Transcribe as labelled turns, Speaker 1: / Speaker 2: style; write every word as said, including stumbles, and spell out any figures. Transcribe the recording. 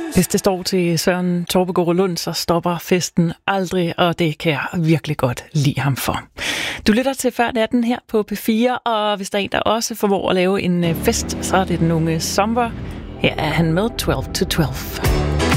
Speaker 1: Hvis det står til Søren Torpegaard Lund, så stopper festen aldrig, og det kan jeg virkelig godt lide ham for. Du lytter til Før natten her på P fire, og hvis der er en, der også formår at lave en fest, så er det den unge Sommer. Her er han med tolv to tolv.